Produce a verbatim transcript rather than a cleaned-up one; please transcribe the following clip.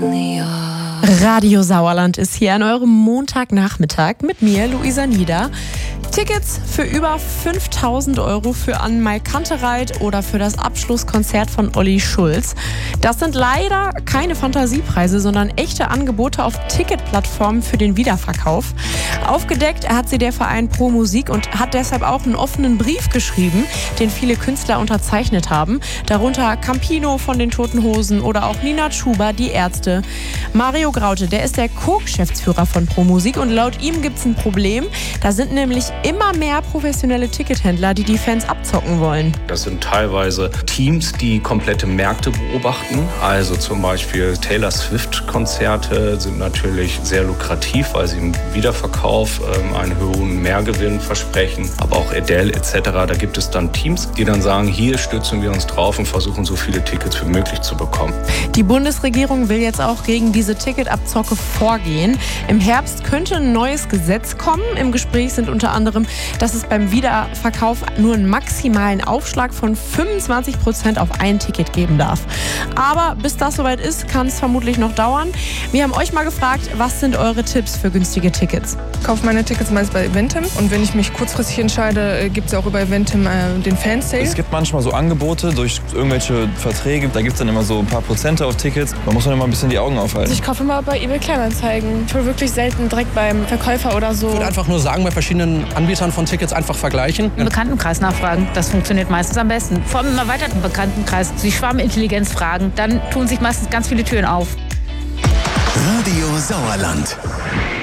Radio Sauerland ist hier an eurem Montagnachmittag mit mir, Luisa Nieder. Tickets für über fünftausend Euro für Anne-Mai Kantereit oder für das Abschlusskonzert von Olli Schulz. Das sind leider keine Fantasiepreise, sondern echte Angebote auf Ticketplattformen für den Wiederverkauf. Aufgedeckt hat sie der Verein Pro Musik und hat deshalb auch einen offenen Brief geschrieben, den viele Künstler unterzeichnet haben. Darunter Campino von den Toten Hosen oder auch Nina Chuba, die Ärzte. Mario Graute, der ist der Co-Geschäftsführer von Pro Musik und laut ihm gibt es ein Problem. Da sind nämlich immer mehr professionelle Tickethändler, die die Fans abzocken wollen. Das sind teilweise Teams, die komplette Märkte beobachten. Also zum Beispiel Taylor Swift-Konzerte sind natürlich sehr lukrativ, weil sie im Wiederverkauf ähm, einen hohen Mehrgewinn versprechen. Aber auch Adele et cetera. Da gibt es dann Teams, die dann sagen, hier stützen wir uns drauf und versuchen so viele Tickets wie möglich zu bekommen. Die Bundesregierung will jetzt auch gegen diese Ticketabzocke vorgehen. Im Herbst könnte ein neues Gesetz kommen. Im Gespräch sind unter anderem, dass es beim Wiederverkauf nur einen maximalen Aufschlag von fünfundzwanzig Prozent auf ein Ticket geben darf. Aber bis das soweit ist, kann es vermutlich noch dauern. Wir haben euch mal gefragt, was sind eure Tipps für günstige Tickets? Ich kaufe meine Tickets meist bei Eventim und wenn ich mich kurzfristig entscheide, gibt es auch über Eventim äh, den Fansale. Es gibt manchmal so Angebote durch irgendwelche Verträge, da gibt es dann immer so ein paar Prozente auf Tickets. Da muss man immer ein bisschen die Augen aufhalten. Also ich kaufe immer bei eBay Kleinanzeigen. Ich hole wirklich selten direkt beim Verkäufer oder so. Ich würde einfach nur sagen, bei verschiedenen Anbietern von Tickets einfach vergleichen. Im Bekanntenkreis nachfragen, das funktioniert meistens am besten. Vor allem im erweiterten Bekanntenkreis, die Schwarmintelligenz fragen, dann tun sich meistens ganz viele Türen auf. Radio Sauerland.